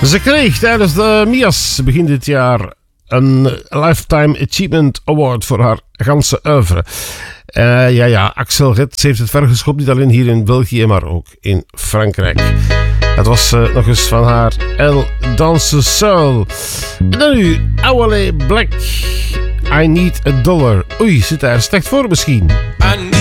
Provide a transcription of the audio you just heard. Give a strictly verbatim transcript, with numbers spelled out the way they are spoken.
Ze kreeg tijdens de M I A S begin dit jaar een Lifetime Achievement Award voor haar ganse oeuvre. Uh, ja, ja, Axel Rits heeft het ver geschopt, niet alleen hier in België, maar ook in Frankrijk. Het was uh, nog eens van haar El Danse Soul. En dan nu, Awale Black. I Need a Dollar. Oei, zit daar slecht voor misschien. I need